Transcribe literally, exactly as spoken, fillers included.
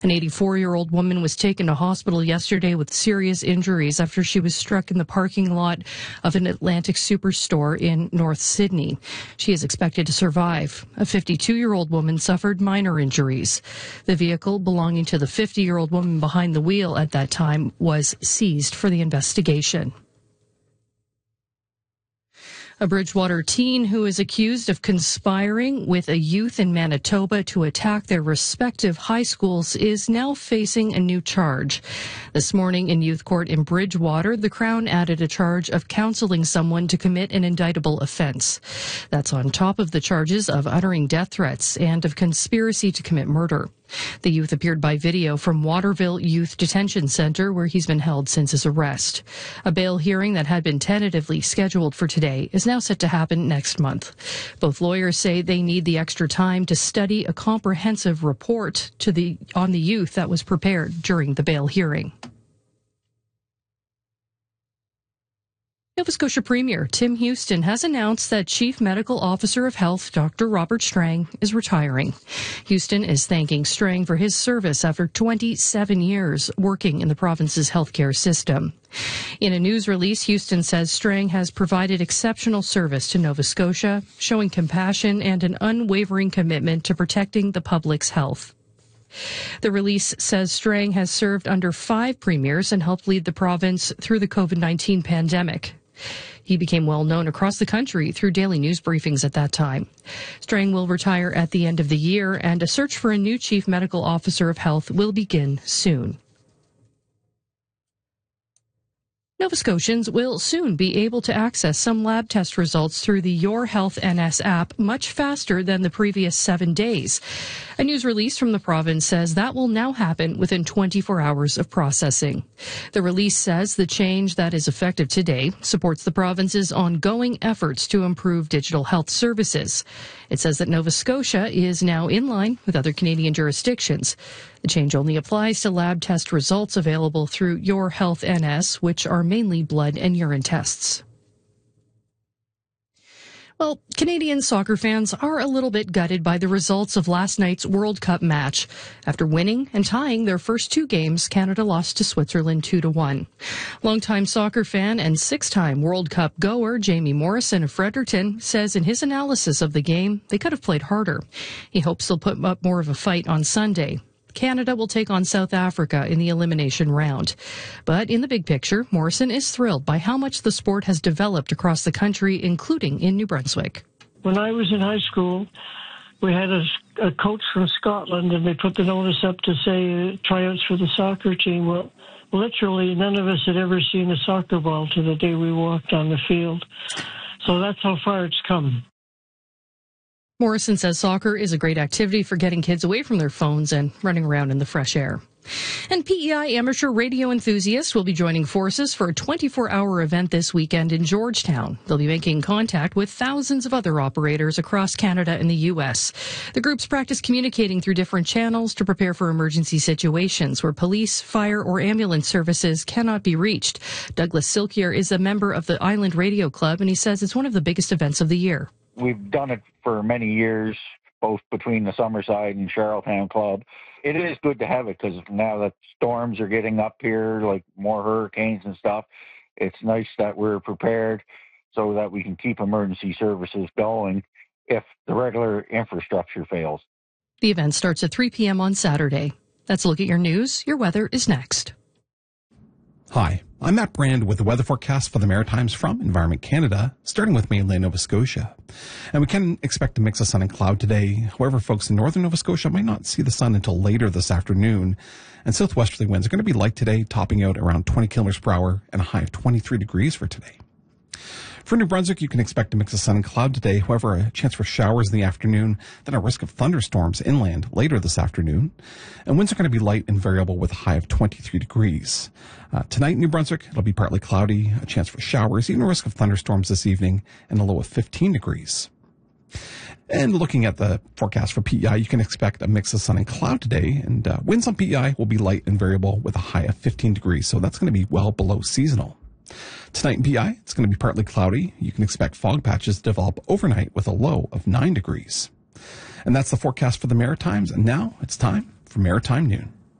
An eighty-four-year-old woman was taken to hospital yesterday with serious injuries after she was struck in the parking lot of an Atlantic Superstore in North Sydney. She is expected to survive. A fifty-two-year-old woman suffered minor injuries. The vehicle belonging to the fifty-year-old woman behind the wheel at that time was seized for the investigation. A Bridgewater teen who is accused of conspiring with a youth in Manitoba to attack their respective high schools is now facing a new charge. This morning in youth court in Bridgewater, the Crown added a charge of counseling someone to commit an indictable offense. That's on top of the charges of uttering death threats and of conspiracy to commit murder. The youth appeared by video from Waterville Youth Detention Center, where he's been held since his arrest. A bail hearing that had been tentatively scheduled for today is now set to happen next month. Both lawyers say they need the extra time to study a comprehensive report to the on the youth that was prepared during the bail hearing. Nova Scotia Premier Tim Houston has announced that Chief Medical Officer of Health Doctor Robert Strang is retiring. Houston is thanking Strang for his service after twenty-seven years working in the province's healthcare system. In a news release, Houston says Strang has provided exceptional service to Nova Scotia, showing compassion and an unwavering commitment to protecting the public's health. The release says Strang has served under five premiers and helped lead the province through the COVID nineteen pandemic. He became well known across the country through daily news briefings at that time. Strang will retire at the end of the year, and a search for a new Chief Medical Officer of Health will begin soon. Nova Scotians will soon be able to access some lab test results through the Your Health N S app much faster than the previous seven days. A news release from the province says that will now happen within twenty-four hours of processing. The release says the change that is effective today supports the province's ongoing efforts to improve digital health services. It says that Nova Scotia is now in line with other Canadian jurisdictions. The change only applies to lab test results available through Your Health N S, which are mainly blood and urine tests. Well, Canadian soccer fans are a little bit gutted by the results of last night's World Cup match. After winning and tying their first two games, Canada lost to Switzerland two to one. Longtime soccer fan and six-time World Cup goer Jamie Morrison of Fredericton says in his analysis of the game, they could have played harder. He hopes they'll put up more of a fight on Sunday. Canada will take on South Africa in the elimination round. But in the big picture, Morrison is thrilled by how much the sport has developed across the country, including in New Brunswick. When I was in high school, we had a, a coach from Scotland, and they put the notice up to say uh, tryouts for the soccer team. Well, literally none of us had ever seen a soccer ball to the day we walked on the field. So that's how far it's come. Morrison says soccer is a great activity for getting kids away from their phones and running around in the fresh air. And P E I amateur radio enthusiasts will be joining forces for a twenty-four hour event this weekend in Georgetown. They'll be making contact with thousands of other operators across Canada and the U S. The groups practice communicating through different channels to prepare for emergency situations where police, fire, or ambulance services cannot be reached. Douglas Silkier is a member of the Island Radio Club, and he says it's one of the biggest events of the year. We've done it for many years, both between the Summerside and Charlottetown Club. It is good to have it because now that storms are getting up here, like more hurricanes and stuff, it's nice that we're prepared so that we can keep emergency services going if the regular infrastructure fails. The event starts at three p.m. on Saturday. That's a look at your news. Your weather is next. Hi, I'm Matt Brand with the weather forecast for the Maritimes from Environment Canada, starting with mainland Nova Scotia. And we can expect a mix of sun and cloud today. However, folks in northern Nova Scotia might not see the sun until later this afternoon. And southwesterly winds are going to be light today, topping out around twenty kilometers per hour and a high of twenty-three degrees for today. For New Brunswick, you can expect a mix of sun and cloud today. However, a chance for showers in the afternoon, then a risk of thunderstorms inland later this afternoon. And winds are going to be light and variable with a high of twenty-three degrees. Uh, tonight in New Brunswick, it'll be partly cloudy, a chance for showers, even a risk of thunderstorms this evening, and a low of fifteen degrees. And looking at the forecast for P E I, you can expect a mix of sun and cloud today, and uh, winds on P E I will be light and variable with a high of fifteen degrees, so that's going to be well below seasonal. Tonight in P E I, it's going to be partly cloudy. You can expect fog patches to develop overnight with a low of nine degrees. And that's the forecast for the Maritimes, and now it's time for Maritime Noon.